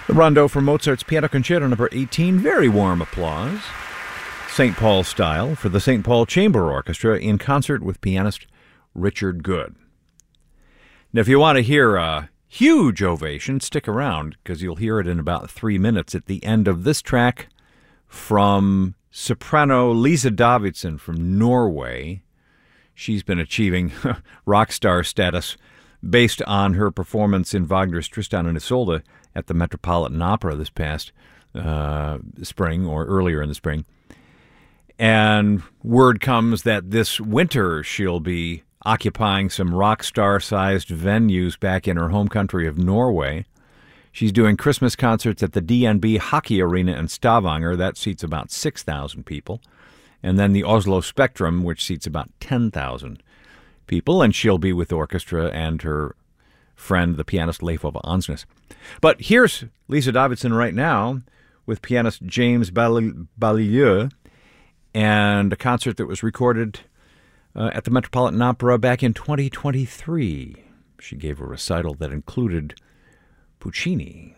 The rondo from Mozart's Piano Concerto Number 18. Very warm applause. St. Paul style for the St. Paul Chamber Orchestra in concert with pianist Richard Good. Now, if you want to hear a huge ovation, stick around because you'll hear it in about 3 minutes at the end of this track from soprano Lisa Davidsen from Norway. She's been achieving rock star status based on her performance in Wagner's Tristan and Isolde at the Metropolitan Opera this past spring or earlier in the spring. And word comes that this winter she'll be occupying some rock star-sized venues back in her home country of Norway. She's doing Christmas concerts at the DNB Hockey Arena in Stavanger. That seats about 6,000 people. And then the Oslo Spectrum, which seats about 10,000 people. And she'll be with the orchestra and her friend, the pianist Leif Ove Ansnes. But here's Lisa Davidsen right now with pianist James Ballieu and a concert that was recorded at the Metropolitan Opera back in 2023. She gave a recital that included Puccini.